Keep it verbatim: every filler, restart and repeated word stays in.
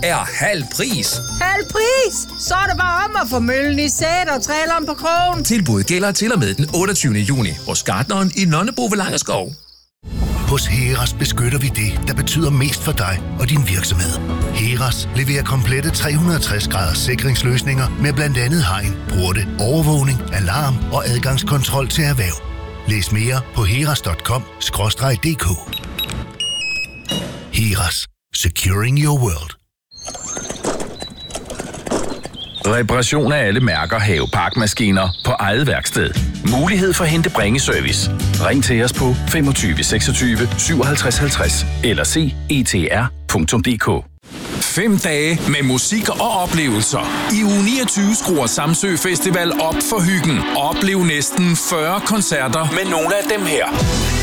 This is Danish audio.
er halv pris. Halv pris? Så er det bare om at få møllen i sæt og træleren på krogen. Tilbuddet gælder til og med den otteogtyvende juni hos Gartneren i Nonnebo ved Langerskov. Hos Heras beskytter vi det, der betyder mest for dig og din virksomhed. Heras leverer komplette tre hundrede og tres graders sikringsløsninger med blandt andet hegn, porte, overvågning, alarm og adgangskontrol til erhverv. Læs mere på heras punktum com skråstreg d k. Heras. Securing your world. Reparation af alle mærker haveparkmaskiner på eget værksted. Mulighed for hente bringeservice. Ring til os på femogtyve seksogtyve syvoghalvtreds halvtreds eller se e t r punktum d k. Fem dage med musik og oplevelser. I uge niogtyve skruer Samsø Festival op for hyggen. Oplev næsten fyrre koncerter med nogle af dem her.